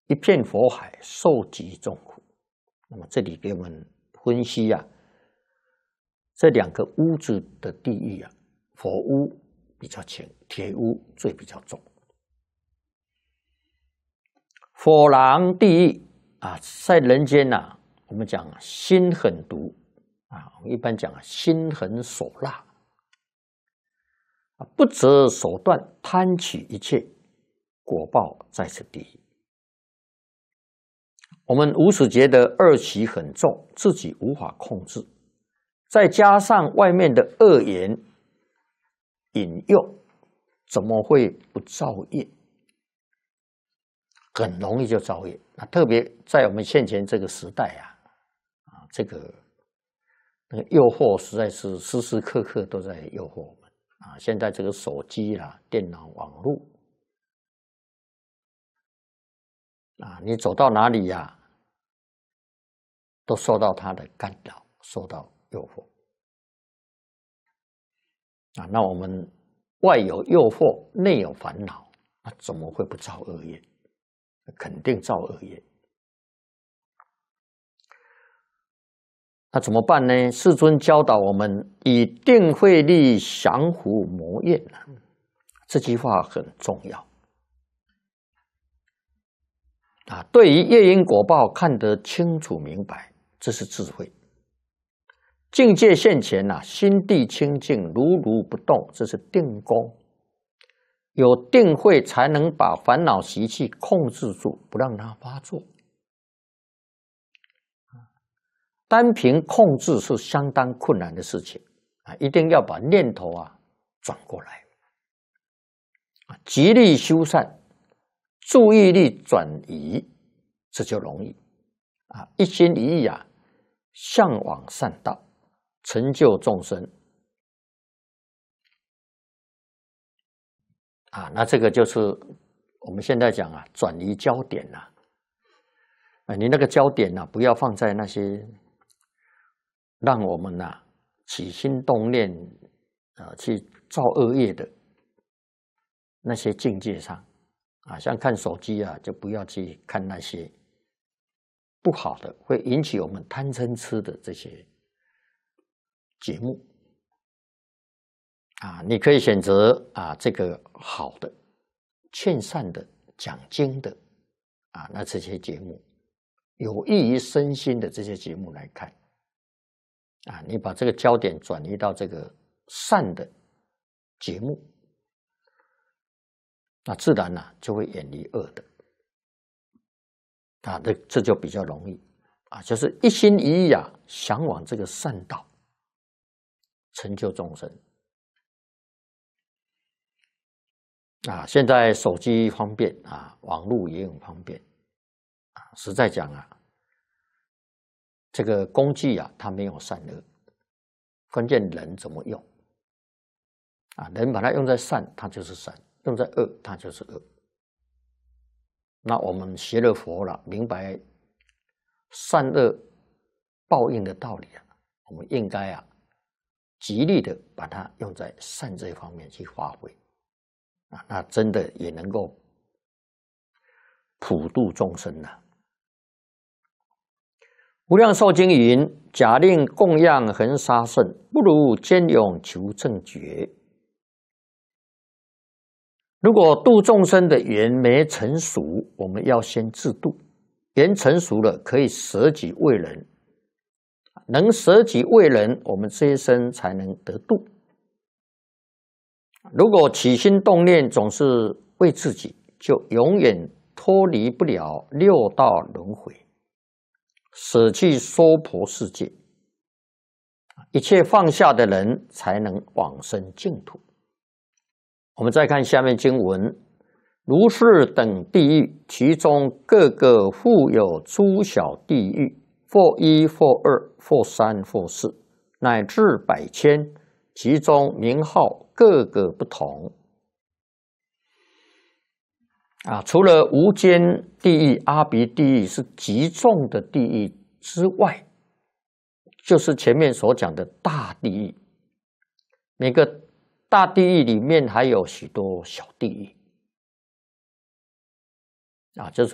一片火海，受极重苦。那么这里给我们分析这2个屋子的地狱火屋比较轻，铁屋罪比较重。火狼地狱在人间我们讲心狠毒我们一般讲心狠手辣不择手段贪取一切，果报在此地狱。我们无始劫的恶习很重，自己无法控制，再加上外面的恶言引诱，怎么会不造业？很容易就造业。特别在我们现前这个时代那个诱惑实在是时时刻刻都在诱惑我们现在这个手机电脑、网络你走到哪里都受到它的干扰，受到诱惑那我们外有诱惑，内有烦恼，怎么会不造恶业？肯定造恶业。那怎么办呢？世尊教导我们以定慧力降伏魔怨这句话很重要对于业因果报看得清楚明白，这是智慧。境界现前心地清净，如如不动，这是定功。有定慧才能把烦恼习气控制住，不让它发作。单凭控制是相当困难的事情一定要把念头转过来，极力修善，注意力转移，这就容易一心一意向往善道，成就众生那这个就是我们现在讲转移焦点你那个焦点不要放在那些让我们起心动念去造恶业的那些境界上像看手机就不要去看那些不好的，会引起我们贪嗔痴的这些节目你可以选择这个好的、劝善的、讲经的那这些节目有益于身心的这些节目来看你把这个焦点转移到这个善的节目，那自然就会远离恶的这就比较容易就是一心一意向往这个善道，成就众生现在手机方便网络也很方便实在讲这个工具它没有善恶，关键人怎么用人把它用在善，它就是善；用在恶，它就是恶。那我们学了佛了，明白善恶报应的道理我们应该极力的把它用在善这方面去发挥那真的也能够普度众生无量寿经云：假令供养恒沙圣，不如坚勇求正觉。如果度众生的缘没成熟，我们要先自度。缘成熟了，可以舍己为人。能舍己为人，我们这一生才能得度。如果起心动念总是为自己，就永远脱离不了六道轮回。舍弃娑婆世界，一切放下的人才能往生净土。我们再看下面经文：如是等地狱，其中各个复有诸小地狱，或一，或二，或三，或四，乃至百千，其中名号各个不同。除了无间地狱、阿鼻地狱是极重的地狱之外，就是前面所讲的大地狱。每个大地狱里面还有许多小地狱，就是